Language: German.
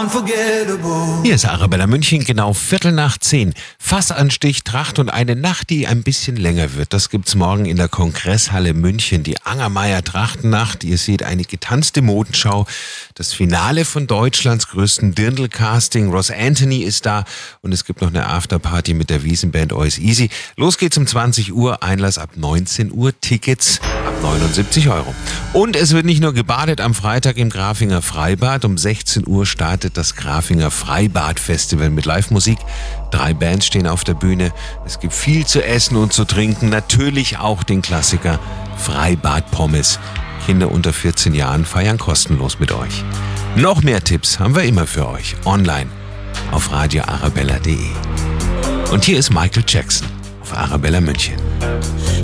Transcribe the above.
unforgettable. Hier ist Arabella München, genau 10:15. Fassanstich, Tracht und eine Nacht, die ein bisschen länger wird. Das gibt's morgen in der Kongresshalle München. Die Angermayer Trachtennacht. Ihr seht eine getanzte Modenschau. Das Finale von Deutschlands größten Dirndl-Casting. Ross Anthony ist da und es gibt noch eine Afterparty mit der Wiesenband Always Easy. Los geht's um 20 Uhr. Einlass ab 19 Uhr. Tickets ab 79 Euro. Und es wird nicht nur gebadet am Freitag im Grafinger Freibad. Um 16 Uhr startet das Grafinger Freibad-Festival mit Live-Musik. 3 Bands stehen auf der Bühne. Es gibt viel zu essen und zu trinken. Natürlich auch den Klassiker Freibad-Pommes. Kinder unter 14 Jahren feiern kostenlos mit euch. Noch mehr Tipps haben wir immer für euch online auf radioarabella.de. Und hier ist Michael Jackson auf Arabella München.